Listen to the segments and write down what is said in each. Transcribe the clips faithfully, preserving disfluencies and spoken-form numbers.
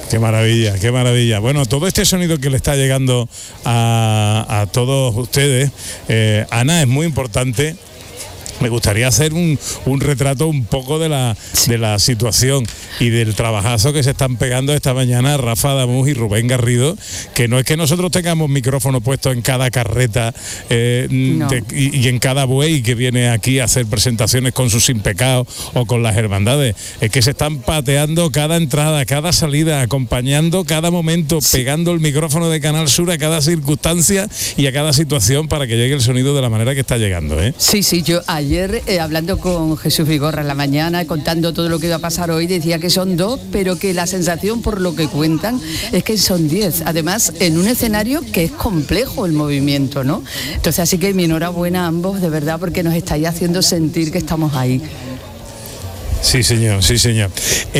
Qué maravilla, qué maravilla. Bueno, todo este sonido que le está llegando a, a todos ustedes, eh, Ana, es muy importante. Me gustaría hacer un, un retrato un poco de la, de la situación y del trabajazo que se están pegando esta mañana Rafa Adamuz y Rubén Garrido, que no es que nosotros tengamos micrófono puesto en cada carreta eh, no. de, y, y en cada buey que viene aquí a hacer presentaciones con sus Sin Pecado o con las hermandades, es que se están pateando cada entrada, cada salida, acompañando cada momento, sí. pegando el micrófono de Canal Sur a cada circunstancia y a cada situación para que llegue el sonido de la manera que está llegando, ¿eh? Sí, sí, yo ayer Ayer, eh, hablando con Jesús Vigorra en la mañana, contando todo lo que iba a pasar hoy, decía que son dos, pero que la sensación, por lo que cuentan, es que son diez. Además, en un escenario que es complejo el movimiento, ¿no? Entonces, así que mi enhorabuena a ambos, de verdad, porque nos estáis haciendo sentir que estamos ahí. Sí, señor, sí, señor.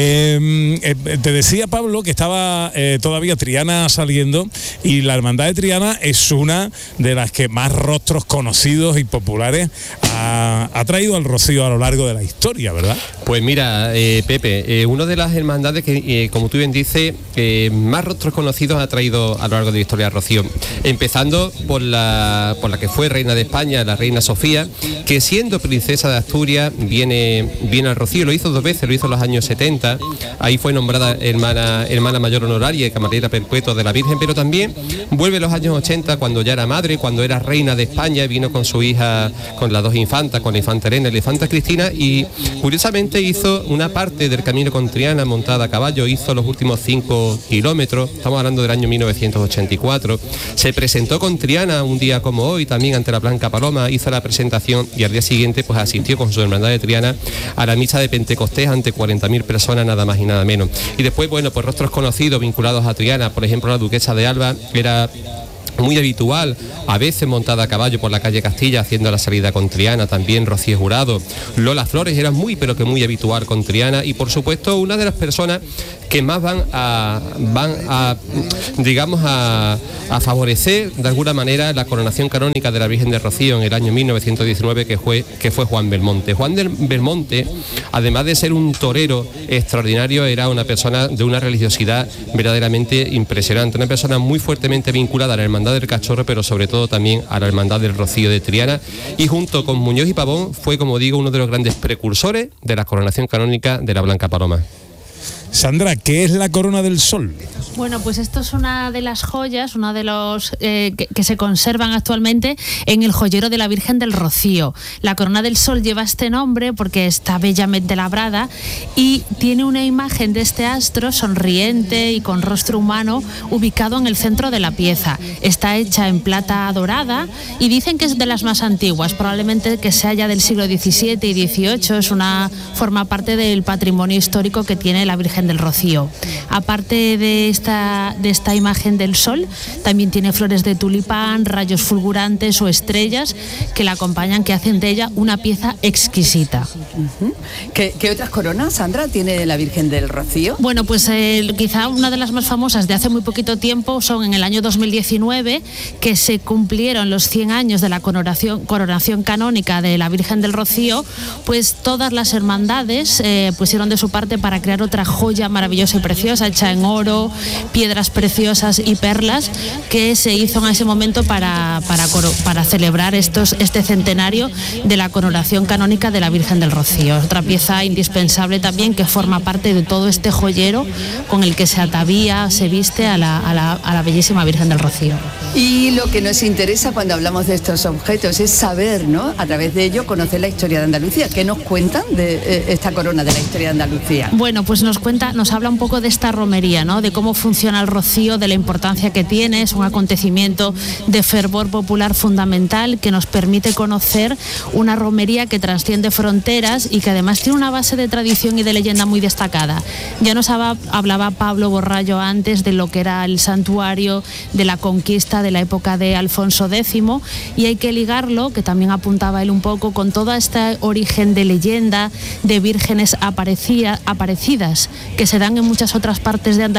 Eh, eh, te decía, Pablo, que estaba eh, todavía Triana saliendo, y la Hermandad de Triana es una de las que más rostros conocidos y populares ha, ha traído al Rocío a lo largo de la historia, ¿verdad? Pues mira, eh, Pepe, eh, una de las hermandades que, eh, como tú bien dices, eh, más rostros conocidos ha traído a lo largo de la historia al Rocío, empezando por la, por la que fue reina de España, la reina Sofía, que siendo princesa de Asturias viene, viene al Rocío. Lo hizo dos veces, lo hizo en los años setenta, ahí fue nombrada hermana, hermana mayor honoraria y camarera perpetua de la Virgen, pero también vuelve en los años ochenta, cuando ya era madre, cuando era reina de España, vino con su hija, con las dos infantas, con la infanta Elena y la infanta Cristina, y curiosamente hizo una parte del camino con Triana montada a caballo, hizo los últimos cinco kilómetros, estamos hablando del año mil novecientos ochenta y cuatro, se presentó con Triana un día como hoy, también ante la Blanca Paloma, hizo la presentación y al día siguiente pues asistió con su hermandad de Triana a la misa de Pentecostés ante cuarenta mil personas, nada más y nada menos. Y después, bueno, pues rostros conocidos vinculados a Triana, por ejemplo la duquesa de Alba, era muy habitual, a veces montada a caballo por la calle Castilla haciendo la salida con Triana, también Rocío Jurado, Lola Flores era muy pero que muy habitual con Triana, y por supuesto una de las personas que más van a van a digamos a, a favorecer de alguna manera la coronación canónica de la Virgen de Rocío en el año mil novecientos diecinueve, que fue que fue Juan Belmonte. Juan del Belmonte, además de ser un torero extraordinario, era una persona de una religiosidad verdaderamente impresionante, una persona muy fuertemente vinculada a la Hermandad del Cachorro, pero sobre todo también a la Hermandad del Rocío de Triana, y junto con Muñoz y Pavón fue, como digo, uno de los grandes precursores de la coronación canónica de la Blanca Paloma. Sandra, ¿qué es la Corona del Sol? Bueno, pues esto es una de las joyas, una de los eh, que, que se conservan actualmente en el joyero de la Virgen del Rocío. La Corona del Sol lleva este nombre porque está bellamente labrada y tiene una imagen de este astro sonriente y con rostro humano ubicado en el centro de la pieza. Está hecha en plata dorada y dicen que es de las más antiguas, probablemente que sea ya del siglo diecisiete y dieciocho. Es una, forma parte del patrimonio histórico que tiene la Virgen del Rocío. Aparte de esta, de esta imagen del sol, también tiene flores de tulipán, rayos fulgurantes o estrellas que la acompañan, que hacen de ella una pieza exquisita. Uh-huh. ¿Qué, ¿Qué otras coronas, Sandra, tiene la Virgen del Rocío? Bueno, pues eh, quizá una de las más famosas de hace muy poquito tiempo son en el año dos mil diecinueve, que se cumplieron los cien años de la coronación, coronación canónica de la Virgen del Rocío, pues todas las hermandades eh, pusieron de su parte para crear otra joya maravillosa y preciosa, hecha en oro, piedras preciosas y perlas, que se hizo en ese momento para, para, para celebrar estos, este centenario de la coronación canónica de la Virgen del Rocío. Otra pieza indispensable también que forma parte de todo este joyero con el que se atavía, se viste a la, a la, a la bellísima Virgen del Rocío. Y lo que nos interesa cuando hablamos de estos objetos es saber, ¿no?, a través de ello, conocer la historia de Andalucía. ¿Qué nos cuentan de eh, esta corona de la historia de Andalucía? Bueno, pues nos cuenta, nos habla un poco de esta romería, ¿no?, de cómo funciona el Rocío, de la importancia que tiene. Es un acontecimiento de fervor popular fundamental que nos permite conocer una romería que trasciende fronteras y que además tiene una base de tradición y de leyenda muy destacada. Ya nos hablaba Pablo Borrallo antes de lo que era el santuario de la conquista de la época de Alfonso décimo, y hay que ligarlo, que también apuntaba él un poco, con todo este origen de leyenda de vírgenes aparecía, aparecidas que se dan en muchas otras partes de Andalucía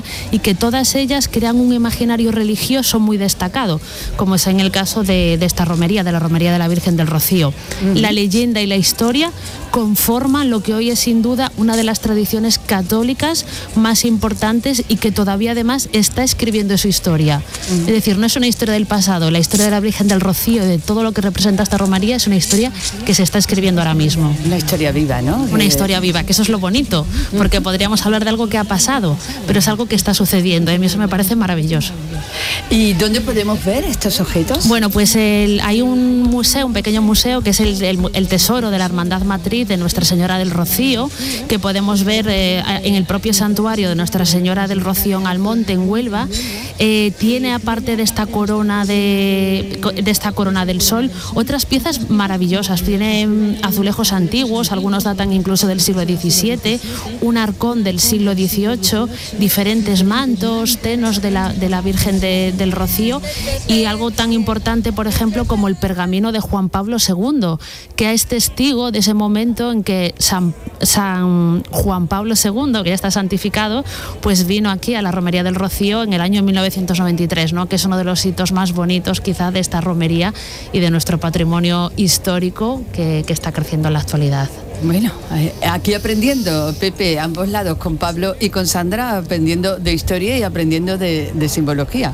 y que todas ellas crean un imaginario religioso muy destacado, como es en el caso de, de esta romería, de la romería de la Virgen del Rocío. Uh-huh. La leyenda y la historia conforman lo que hoy es sin duda una de las tradiciones católicas más importantes y que todavía además está escribiendo su historia. Uh-huh. Es decir, no es una historia del pasado, la historia de la Virgen del Rocío y de todo lo que representa esta romería es una historia que se está escribiendo ahora mismo. Una historia viva, ¿no? Una historia viva, que eso es lo bonito, porque podríamos hablar de algo que ha pasado, pero es algo que está sucediendo y a mí eso me parece maravilloso. ¿Y dónde podemos ver estos objetos? Bueno, pues el, hay un museo, un pequeño museo, que es el, el, el tesoro de la Hermandad Matriz de Nuestra Señora del Rocío, que podemos ver eh, en el propio santuario de Nuestra Señora del Rocío en Almonte, en Huelva. Eh, tiene, aparte de esta corona de, de esta corona del sol, otras piezas maravillosas. Tiene azulejos antiguos, algunos datan incluso del siglo diecisiete, un arcón del siglo dieciocho, diferentes mantos, tenos de la, de la Virgen de, del Rocío y algo tan importante, por ejemplo, como el pergamino de Juan Pablo segundo, que es testigo de ese momento en que San, San Juan Pablo segundo, que ya está santificado, pues vino aquí a la romería del Rocío en el año mil novecientos noventa y tres, ¿no? Que es uno de los hitos más bonitos quizá de esta romería y de nuestro patrimonio histórico que, que está creciendo en la actualidad. Bueno, aquí aprendiendo, Pepe, ambos lados, con Pablo y con Sandra, aprendiendo de historia y aprendiendo de, de simbología.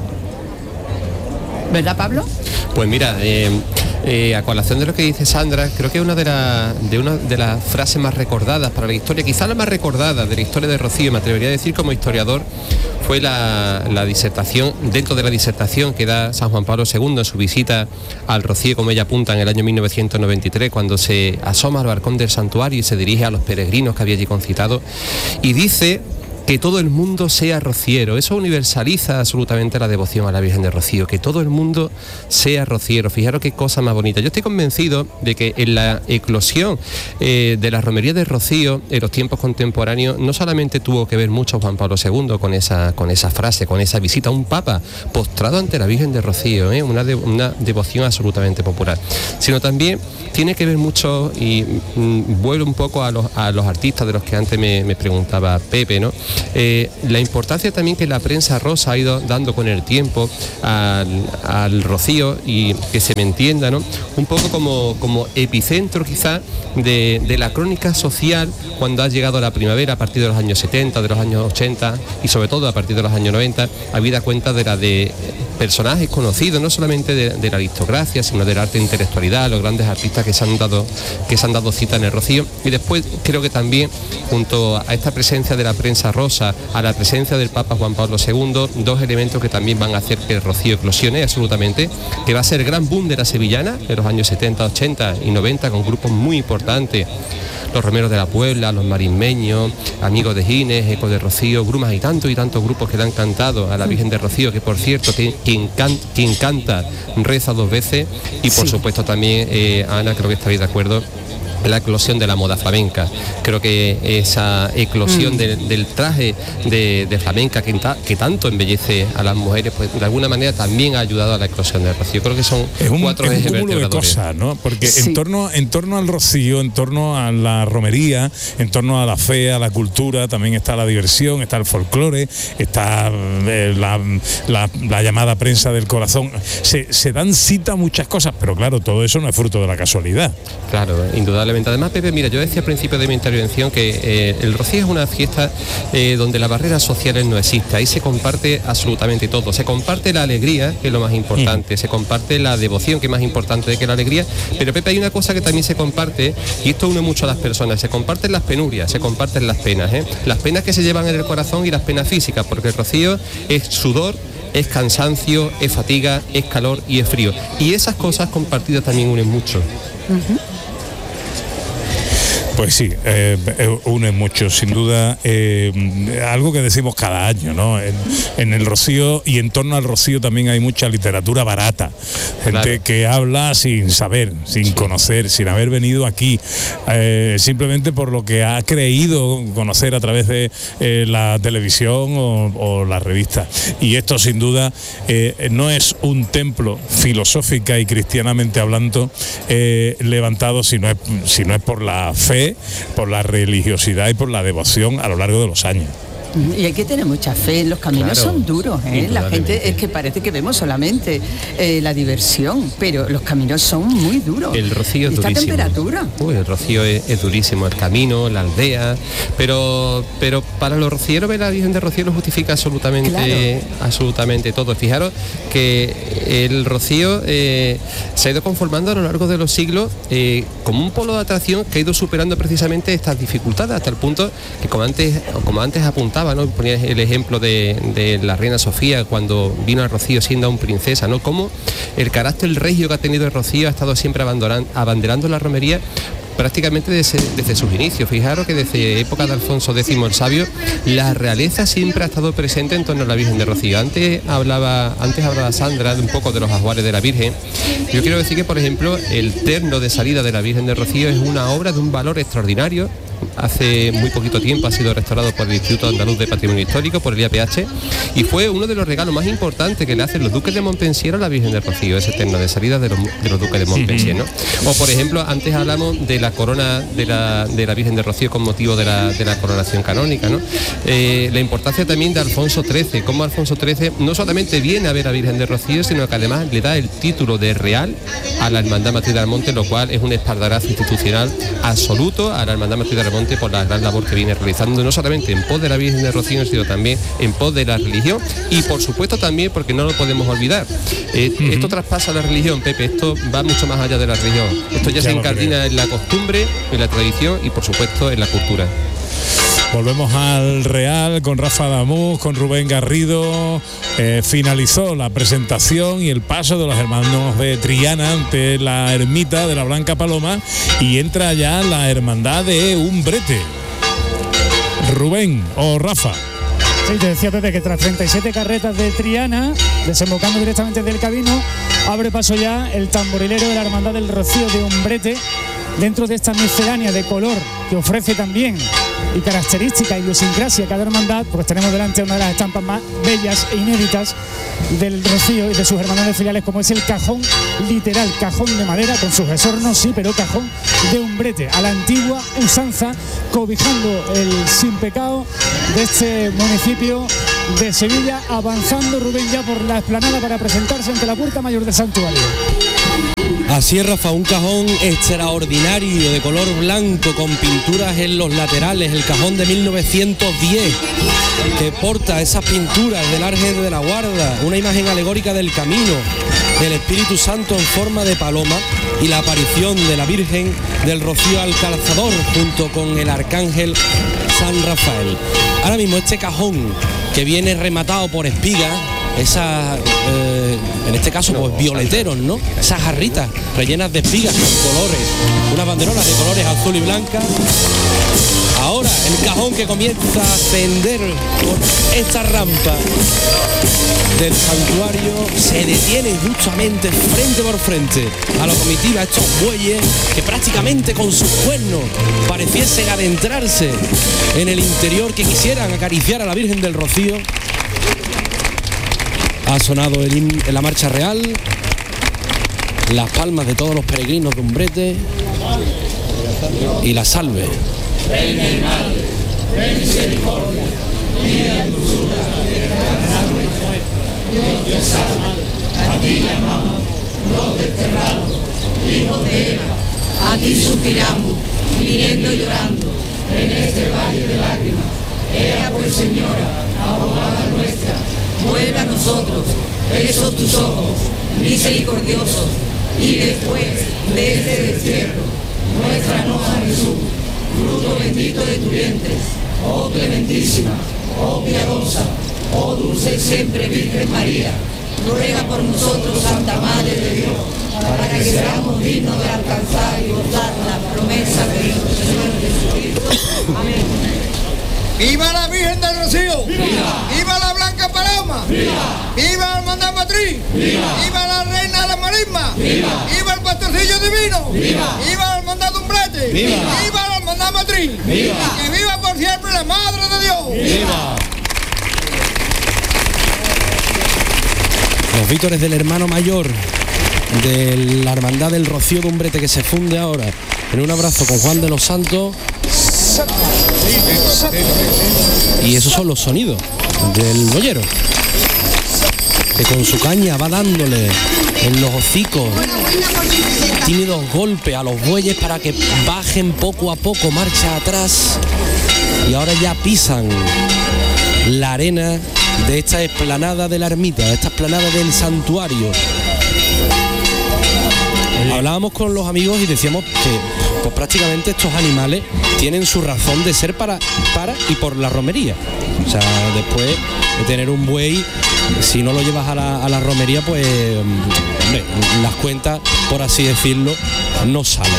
¿Verdad, Pablo? Pues mira, eh, eh, a colación de lo que dice Sandra, creo que es una de, la, de una de las frases más recordadas para la historia, quizá la más recordada de la historia de Rocío, me atrevería a decir como historiador, fue la, la disertación, dentro de la disertación que da San Juan Pablo segundo en su visita al Rocío, como ella apunta, en el año mil novecientos noventa y tres, cuando se asoma al balcón del santuario y se dirige a los peregrinos que había allí concitado, y dice que todo el mundo sea rociero. Eso universaliza absolutamente la devoción a la Virgen de Rocío, que todo el mundo sea rociero. Fijaros qué cosa más bonita. Yo estoy convencido de que en la eclosión eh, de la romería de Rocío en los tiempos contemporáneos no solamente tuvo que ver mucho Juan Pablo segundo con esa, con esa frase, con esa visita a un papa postrado ante la Virgen de Rocío, ¿eh? una, de, una devoción absolutamente popular, sino también tiene que ver mucho, y mm, vuelvo un poco a los, a los artistas de los que antes me, me preguntaba Pepe, ¿no? Eh, la importancia también que la prensa rosa ha ido dando con el tiempo al, al Rocío, y que se me entienda, ¿no? Un poco como, como epicentro quizá de, de la crónica social cuando ha llegado la primavera a partir de los años setenta, de los años ochenta y sobre todo a partir de los años noventa, habida cuenta de la de personajes conocidos, no solamente de, de la aristocracia, sino del arte e intelectualidad, los grandes artistas que se han dado, que se han dado cita en el Rocío. Y después creo que también, junto a esta presencia de la prensa rosa, a la presencia del Papa Juan Pablo segundo, dos elementos que también van a hacer que el Rocío eclosione absolutamente, que va a ser el gran boom de la sevillana en los años setenta, ochenta y noventa, con grupos muy importantes, los Romeros de la Puebla, los Marismeños, Amigos de Gines, Eco de Rocío, Brumas y tantos y tantos grupos que le han cantado a la Virgen de Rocío, que por cierto, que, quien, can, quien canta reza dos veces, y por sí. supuesto también, eh, Ana, creo que estaréis de acuerdo, la eclosión de la moda flamenca. Creo que esa eclosión mm. de, del traje de, de flamenca que, ta, que tanto embellece a las mujeres, pues de alguna manera también ha ayudado a la eclosión del Rocío. Creo que son es un, cuatro es ejes un cúmulo de cosas, ¿no? Porque sí. en torno en torno al Rocío, en torno a la romería, en torno a la fe, a la cultura, también está la diversión, está el folclore, está eh, la, la, la llamada prensa del corazón. Se, se dan cita muchas cosas, pero claro, todo eso no es fruto de la casualidad. Claro, indudablemente. Además, Pepe, mira, yo decía al principio de mi intervención que eh, el Rocío es una fiesta eh, donde las barreras sociales no existen. Ahí se comparte absolutamente todo. Se comparte la alegría, que es lo más importante. Mm. Se comparte la devoción, que es más importante que la alegría. Pero, Pepe, hay una cosa que también se comparte, y esto une mucho a las personas. Se comparten las penurias, se comparten las penas, ¿eh? Las penas que se llevan en el corazón y las penas físicas, porque el Rocío es sudor, es cansancio, es fatiga, es calor y es frío. Y esas cosas compartidas también unen mucho. Uh-huh. Pues sí, eh, une mucho, sin duda, eh, algo que decimos cada año, ¿no? En, en el Rocío y en torno al Rocío también hay mucha literatura barata, gente claro. que habla sin saber, sin sí. conocer, sin haber venido aquí, eh, simplemente por lo que ha creído conocer a través de eh, la televisión o, o la revista. Y esto sin duda eh, no es un templo filosófica y cristianamente hablando eh, levantado, si no es, si no es por la fe, por la religiosidad y por la devoción a lo largo de los años. Y hay que tener mucha fe, los caminos Claro, son duros, ¿eh? La gente es que parece que vemos solamente eh, la diversión, pero los caminos son muy duros. El rocío es Esta durísimo. temperatura. Uy, el rocío es, es durísimo, el camino, la aldea, pero pero para los rocieros ver a la Virgen de Rocío lo justifica absolutamente, Claro. absolutamente todo. Fijaros que el rocío eh, se ha ido conformando a lo largo de los siglos eh, como un polo de atracción que ha ido superando precisamente estas dificultades, hasta el punto que como antes, como antes apuntaba, ¿no? Ponía el ejemplo de, de la reina Sofía cuando vino a Rocío siendo aún princesa, ¿no? Como el carácter regio que ha tenido el Rocío ha estado siempre abandonan- abanderando la romería prácticamente desde, desde sus inicios. Fijaros que desde época de Alfonso X el Sabio, la realeza siempre ha estado presente en torno a la Virgen de Rocío. Antes hablaba, antes hablaba Sandra de un poco de los ajuares de la Virgen. Yo quiero decir que, por ejemplo, el terno de salida de la Virgen de Rocío es una obra de un valor extraordinario. Hace muy poquito tiempo ha sido restaurado por el Instituto Andaluz de Patrimonio Histórico, por el I A P H, y fue uno de los regalos más importantes que le hacen los duques de Montpensier a la Virgen de Rocío, ese terno de salida de los, de los duques de Montpensier, ¿no? O, por ejemplo, antes hablamos de la corona de la, de la Virgen de Rocío con motivo de la, de la coronación canónica, ¿no? Eh, la importancia también de Alfonso trece, cómo Alfonso trece no solamente viene a ver a Virgen de Rocío, sino que además le da el título de real a la Hermandad Matriz del Monte, lo cual es un espaldarazo institucional absoluto a la Hermandad Matriz del Monte por la gran labor que viene realizando, no solamente en pos de la Virgen de Rocío, sino también en pos de la religión y, por supuesto, también, porque no lo podemos olvidar, eh, uh-huh. esto traspasa la religión, Pepe, esto va mucho más allá de la religión, esto ya, ya se incardina en la costumbre, en la tradición y, por supuesto, en la cultura. Volvemos al Real con Rafa Damús, con Rubén Garrido. Eh, finalizó la presentación y el paso de los hermanos de Triana ante la ermita de la Blanca Paloma y entra ya la hermandad de Umbrete. Rubén o Rafa. Sí, te decía Pepe que tras treinta y siete carretas de Triana, desembocando directamente del camino, abre paso ya el tamborilero de la Hermandad del Rocío de Umbrete, dentro de esta miscelánea de color que ofrece también y característica y idiosincrasia cada hermandad, pues tenemos delante una de las estampas más bellas e inéditas del Rocío y de sus hermandades filiales, como es el cajón literal, cajón de madera con sus esornos, sí, pero cajón de Umbrete, a la antigua usanza, cobijando el sin pecado de este municipio de Sevilla, avanzando Rubén ya por la explanada para presentarse ante la puerta mayor del santuario. Así es, Rafa, un cajón extraordinario de color blanco con pinturas en los laterales, el cajón de mil novecientos diez que porta esas pinturas del Ángel de la Guarda, una imagen alegórica del camino, del Espíritu Santo en forma de paloma y la aparición de la Virgen del Rocío al Calzador junto con el Arcángel San Rafael. Ahora mismo este cajón que viene rematado por espigas, esas, eh, en este caso, pues violeteros, ¿no? Esas jarritas rellenas de espigas con colores, unas banderolas de colores azul y blanca. Ahora el cajón que comienza a ascender por esta rampa del santuario se detiene justamente frente por frente a la comitiva, estos bueyes que prácticamente con sus cuernos pareciesen adentrarse en el interior, que quisieran acariciar a la Virgen del Rocío. Ha sonado el in, en la marcha real, las palmas de todos los peregrinos de Umbrete y la salve. Reina y Madre, ten misericordia, mira en dulzura Dios te salve, a ti llamamos, los desterrados, hijos de Eva, a ti suspiramos, viniendo y llorando, en este valle de lágrimas. Ea pues, Señora, abogada nuestra, vuelve a nosotros esos tus ojos misericordiosos, y después de este destierro, muéstranos a Jesús, fruto bendito de tu vientre, oh clementísima, oh piadosa, oh dulce y siempre Virgen María. Ruega por nosotros, Santa Madre de Dios, para que seamos dignos de alcanzar y gozar la promesa de nuestro Señor Jesucristo. Amén. ¡Viva la Virgen del Rocío! ¡Viva! ¡Viva la Blanca Paloma! ¡Viva! ¡Viva la Hermandad Matriz! ¡Viva! ¡Viva la Reina de la Marisma! ¡Viva! ¡Viva el Pastorcillo Divino! ¡Viva! ¡Viva la Hermandad de Umbrete! ¡Viva! ¡Viva la Hermandad Matriz! ¡Viva! ¡Y que viva por siempre la Madre de Dios! ¡Viva! Los vítores del hermano mayor de la Hermandad del Rocío de Umbrete, que se funde ahora en un abrazo con Juan de los Santos. Y esos son los sonidos del boyero, que con su caña va dándole en los hocicos tímidos golpes a los bueyes para que bajen poco a poco, marcha atrás, y ahora ya pisan la arena de esta explanada de la ermita, de esta explanada del santuario. Hablábamos con los amigos y decíamos que pues, prácticamente estos animales tienen su razón de ser para, para y por la romería. O sea, después de tener un buey, si no lo llevas a la, a la romería, pues hombre, las cuentas, por así decirlo, no salen.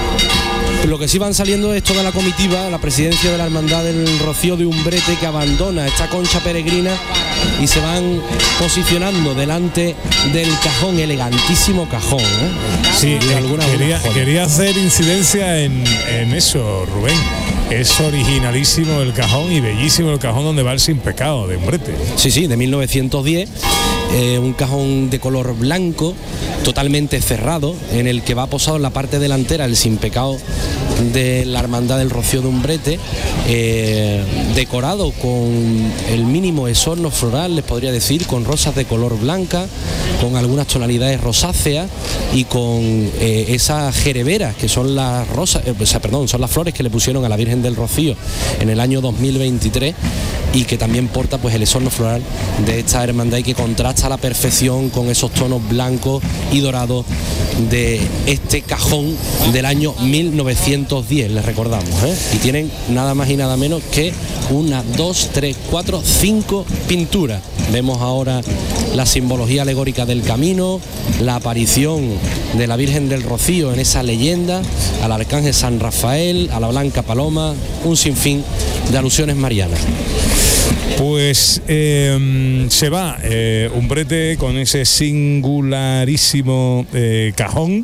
Lo que sí van saliendo es toda la comitiva, la presidencia de la Hermandad del Rocío de Umbrete, que abandona esta concha peregrina y se van posicionando delante del cajón, elegantísimo cajón, ¿eh? Sí, de alguna quería, quería hacer incidencia en, en eso, Rubén. Es originalísimo el cajón y bellísimo el cajón donde va el Sin Pecado de Umbrete. Sí, sí, de mil novecientos diez, eh, un cajón de color blanco, totalmente cerrado, en el que va posado en la parte delantera el Sin Pecado de la Hermandad del Rocío de Umbrete, eh, decorado con el mínimo exorno floral, les podría decir, con rosas de color blanca, con algunas tonalidades rosáceas y con eh, esas jereveras que son las rosas, eh, o sea, perdón, son las flores que le pusieron a la Virgen del Rocío en el año dos mil veintitrés, y que también porta pues el exorno floral de esta hermandad y que contrasta a la perfección con esos tonos blancos y dorados de este cajón del año mil novecientos diez, les recordamos, ¿eh? Y tienen nada más y nada menos que una, dos, tres, cuatro, cinco pinturas. Vemos ahora la simbología alegórica del camino, la aparición de la Virgen del Rocío en esa leyenda, al Arcángel San Rafael, a la Blanca Paloma, un sinfín de alusiones marianas. Pues eh, se va eh, Umbrete con ese singularísimo eh, cajón,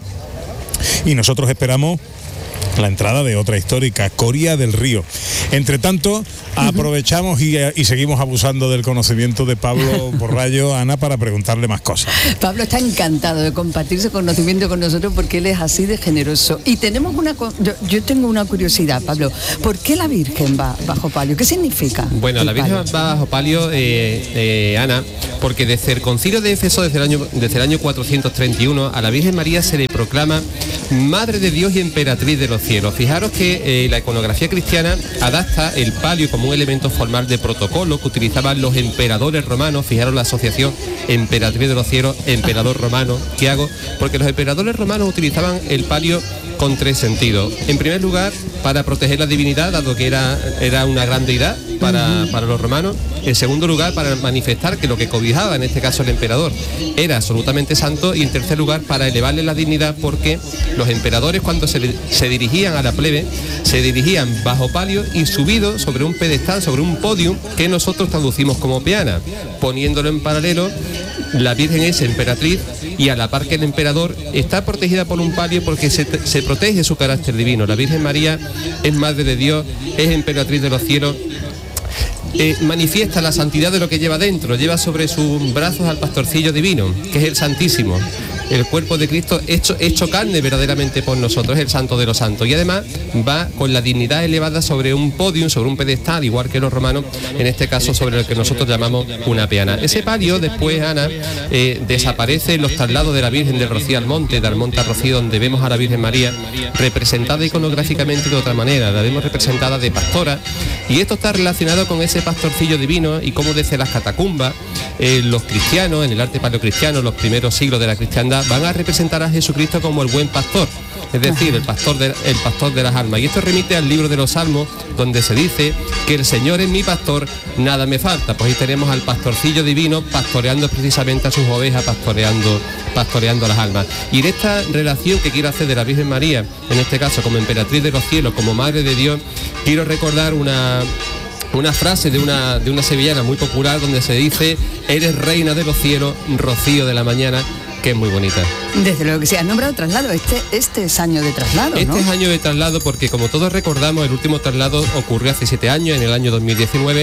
y nosotros esperamos la entrada de otra histórica, Coria del Río. Entre tanto, aprovechamos y, y seguimos abusando del conocimiento de Pablo Borrallo, Ana, para preguntarle más cosas. Pablo está encantado de compartir su conocimiento con nosotros porque él es así de generoso. Y tenemos una... Yo, yo tengo una curiosidad, Pablo. ¿Por qué la Virgen va bajo palio? ¿Qué significa? Bueno, la Virgen va bajo palio, eh, eh, Ana, porque desde el Concilio de Éfeso, desde el, año, desde el año cuatrocientos treinta y uno, a la Virgen María se le proclama Madre de Dios y Emperatriz de los cielos. Fijaros que eh, la iconografía cristiana adapta el palio como un elemento formal de protocolo que utilizaban los emperadores romanos. Fijaros la asociación Emperatriz de los cielos, emperador romano. ¿Qué hago? Porque los emperadores romanos utilizaban el palio con tres sentidos. En primer lugar, para proteger la divinidad, dado que era, era una gran deidad para, para los romanos. En segundo lugar, para manifestar que lo que cobijaba, en este caso el emperador, era absolutamente santo. Y en tercer lugar, para elevarle la dignidad, porque los emperadores, cuando se, se dirigían a la plebe, se dirigían bajo palio y subido sobre un pedestal, sobre un podium, que nosotros traducimos como peana. Poniéndolo en paralelo, la Virgen es emperatriz, y a la par que el emperador está protegida por un palio porque se, se protege su carácter divino. La Virgen María es Madre de Dios, es emperatriz de los cielos. Eh, manifiesta la santidad de lo que lleva dentro, lleva sobre sus brazos al pastorcillo divino, que es el Santísimo, el cuerpo de Cristo hecho, hecho carne verdaderamente por nosotros, es el Santo de los Santos, y además va con la dignidad elevada sobre un podium, sobre un pedestal, igual que los romanos, en este caso sobre lo que nosotros llamamos una peana. Ese palio después, Ana, eh, desaparece en los traslados de la Virgen del Rocío al monte, del monte a Rocío, donde vemos a la Virgen María representada iconográficamente de otra manera, la vemos representada de pastora, y esto está relacionado con ese pastorcillo divino y cómo desde las catacumbas eh, los cristianos, en el arte paleocristiano, los primeros siglos de la cristiandad, van a representar a Jesucristo como el buen pastor, es decir, el pastor de, el pastor de las almas. Y esto remite al libro de los Salmos, donde se dice que el Señor es mi pastor, nada me falta. Pues ahí tenemos al pastorcillo divino pastoreando precisamente a sus ovejas, pastoreando, pastoreando las almas. Y en esta relación que quiero hacer de la Virgen María, en este caso como emperatriz de los cielos, como Madre de Dios, quiero recordar una... una frase de una, de una sevillana muy popular, donde se dice: eres reina de los cielos, rocío de la mañana, que es muy bonita. Desde luego que sí. Has nombrado traslado. Este, este es año de traslado, Este ¿no? es año de traslado porque, como todos recordamos, el último traslado ocurrió hace siete años, en el año dos mil diecinueve,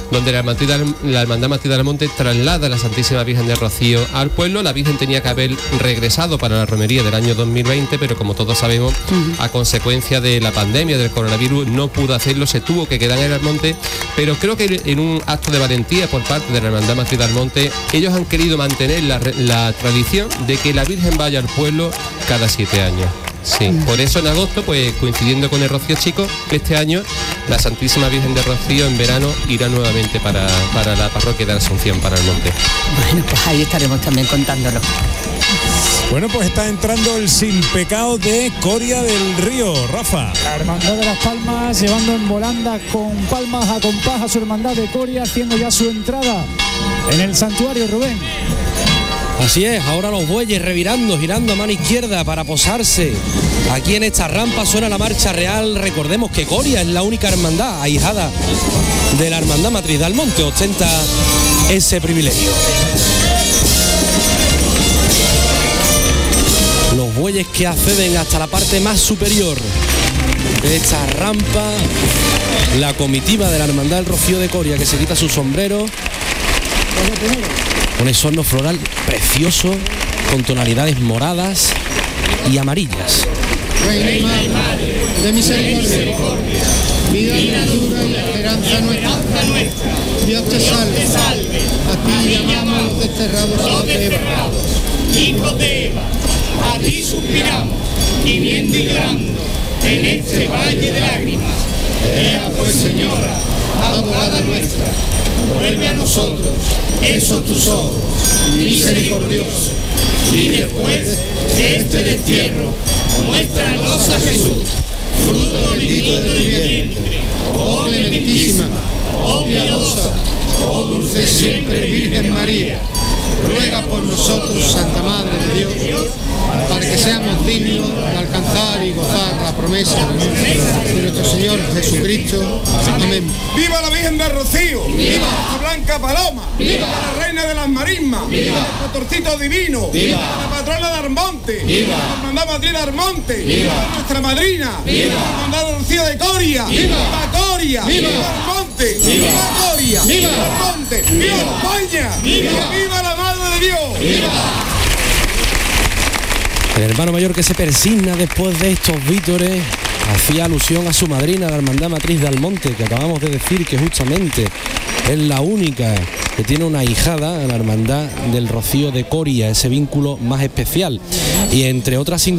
donde la hermandad, la hermandad Matriz del Monte traslada a la Santísima Virgen del Rocío al pueblo. La Virgen tenía que haber regresado para la romería del año dos mil veinte, pero como todos sabemos, uh-huh. a consecuencia de la pandemia del coronavirus no pudo hacerlo, se tuvo que quedar en el Almonte, pero creo que en un acto de valentía por parte de la hermandad Matriz del Monte, ellos han querido mantener la, la tradición de que la Virgen vaya al pueblo cada siete años. Sí, por eso en agosto, pues coincidiendo con el Rocío Chico, este año la Santísima Virgen de Rocío en verano irá nuevamente para, para la parroquia de la Asunción, para el monte. Bueno, pues ahí estaremos también contándolo. Bueno, pues está entrando el Sin Pecado de Coria del Río, Rafa. La Hermandad de las Palmas llevando en volanda con palmas a compás a su Hermandad de Coria, haciendo ya su entrada en el santuario, Rubén. Así es, ahora los bueyes revirando, girando a mano izquierda para posarse. Aquí en esta rampa suena la marcha real. Recordemos que Coria es la única hermandad ahijada de la Hermandad Matriz del Monte, ostenta ese privilegio. Los bueyes que acceden hasta la parte más superior de esta rampa, la comitiva de la Hermandad del Rocío de Coria, que se quita su sombrero con ese horno floral precioso con tonalidades moradas y amarillas. Reina y Madre de misericordia, vida y natura y esperanza nuestra, Dios te salve, a ti llamamos los desterrados hijos de Eva, a ti suspiramos, gimiendo y llorando en este valle de lágrimas. Ea pues, Señora, abogada nuestra, vuelve a nosotros esos tus ojos misericordiosos, y después de este destierro muéstranos a Jesús, fruto bendito de tu vientre, oh clementísima, oh piadosa, oh dulce siempre Virgen María. Ruega por nosotros, Santa Madre de Dios, para que seamos dignos de alcanzar y gozar la promesa de nuestro Señor Jesucristo. Amén. ¡Viva la Virgen del Rocío! ¡Viva la Blanca Paloma! ¡Viva la Reina de las Marismas! ¡Viva el Pastorcito Divino! ¡Viva la Patrona de Armonte! ¡Viva la Hermandad Matriz de Armonte! ¡Viva nuestra madrina! ¡Viva la Hermandad del Rocío de Coria! ¡Viva Coria! ¡Viva Armonte! ¡Viva Coria! ¡Viva Armonte! ¡Viva España! ¡Viva! ¡Viva la Madre de Dios! ¡Viva! El hermano mayor que se persigna después de estos vítores hacía alusión a su madrina, la Hermandad Matriz del Monte, que acabamos de decir que justamente es la única que tiene una ahijada, la Hermandad del Rocío de Coria, ese vínculo más especial. Y entre otras